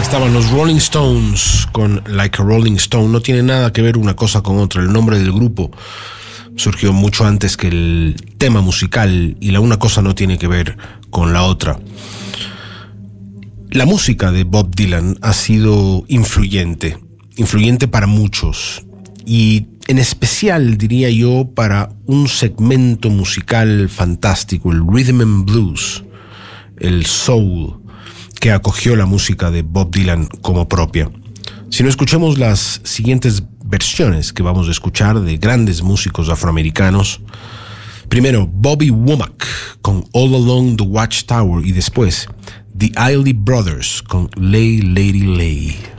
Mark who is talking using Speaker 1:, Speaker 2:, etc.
Speaker 1: Estaban los Rolling Stones con Like a Rolling Stone. No tiene nada que ver una cosa con otra. El nombre del grupo surgió mucho antes que el tema musical y la una cosa no tiene que ver con la otra. La música de Bob Dylan ha sido influyente para muchos y en especial, diría yo, para un segmento musical fantástico, el Rhythm and Blues, el soul, que acogió la música de Bob Dylan como propia. Si no, escuchemos las siguientes versiones que vamos a escuchar de grandes músicos afroamericanos. Primero, Bobby Womack con All Along the Watchtower y después The Isley Brothers con Lay Lady Lay.